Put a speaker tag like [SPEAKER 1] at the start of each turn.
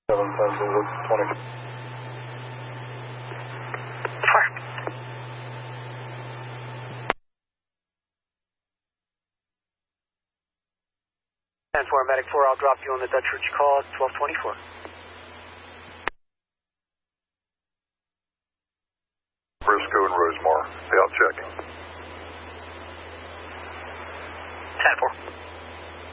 [SPEAKER 1] 20.
[SPEAKER 2] Fire. 10-4, Medic 4, I'll drop you on the Dutch route you called, 1224.
[SPEAKER 1] Briscoe and Rosemar, out checking.
[SPEAKER 2] 10-4.